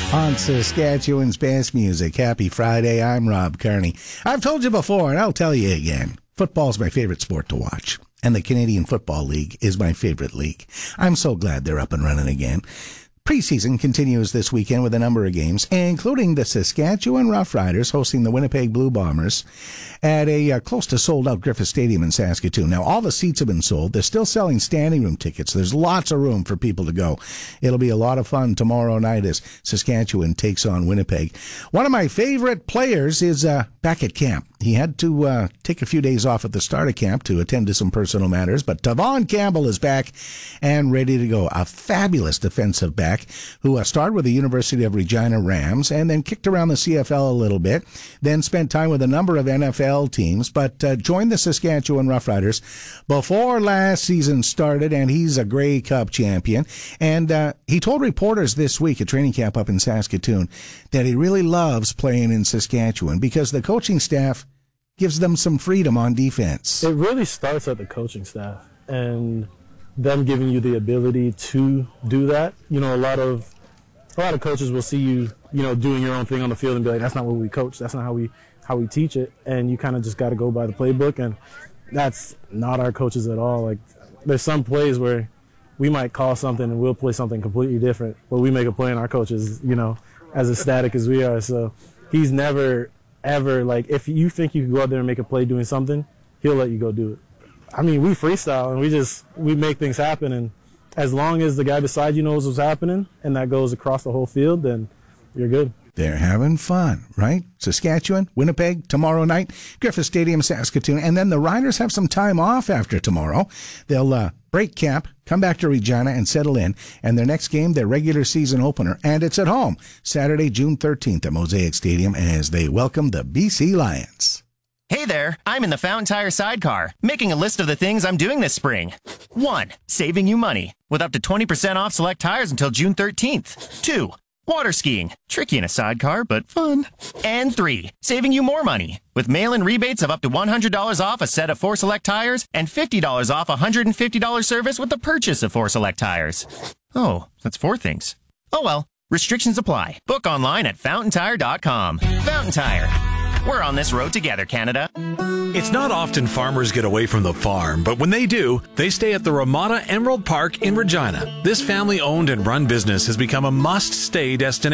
On Saskatchewan's best music. Happy Friday. I'm Rob Carney. I've told you before, and I'll tell you again. Football's my favorite sport to watch, and the Canadian Football League is my favorite league. I'm so glad they're up and running again. Preseason continues this weekend with a number of games, including the Saskatchewan Roughriders hosting the Winnipeg Blue Bombers at a close to sold-out Griffith Stadium in Saskatoon. Now, all the seats have been sold. They're still selling standing room tickets. There's lots of room for people to go. It'll be a lot of fun tomorrow night as Saskatchewan takes on Winnipeg. One of my favorite players is back at camp. He had to take a few days off at the start of camp to attend to some personal matters, but Tavon Campbell is back and ready to go. A fabulous defensive back who started with the University of Regina Rams and then kicked around the CFL a little bit, then spent time with a number of NFL teams, but joined the Saskatchewan Roughriders before last season started, and he's a Grey Cup champion. And he told reporters this week at training camp up in Saskatoon that he really loves playing in Saskatchewan because the coaching staff gives them some freedom on defense. It really starts at the coaching staff and them giving you the ability to do that. You know, a lot of coaches will see you, doing your own thing on the field and be like, that's not what we coach. That's not how we teach it. And you kind of just got to go by the playbook. And that's not our coaches at all. Like, there's some plays where we might call something and we'll play something completely different, but we make a play and our coach is, as ecstatic as we are. So he's never ever, like, if you think you can go out there and make a play doing something, he'll let you go do it. I mean, we freestyle and we make things happen, and as long as the guy beside you knows what's happening and that goes across the whole field, then you're good. They're having fun, right? Saskatchewan, Winnipeg, tomorrow night, Griffith Stadium, Saskatoon, and then the Riders have some time off after tomorrow. They'll break camp, come back to Regina and settle in, and their next game, their regular season opener, and it's at home, Saturday, June 13th at Mosaic Stadium as they welcome the BC Lions. Hey there, I'm in the Fountain Tire sidecar, making a list of the things I'm doing this spring. 1. Saving you money, with up to 20% off select tires until June 13th. 2. Water skiing, tricky in a sidecar, but fun. And 3, saving you more money, with mail-in rebates of up to $100 off a set of 4 select tires and $50 off a $150 service with the purchase of 4 select tires. Oh, that's 4 things. Oh well, restrictions apply. Book online at fountaintire.com. Fountain Tire. We're on this road together, Canada. It's not often farmers get away from the farm, but when they do, they stay at the Ramada Emerald Park in Regina. This family-owned and run business has become a must-stay destination.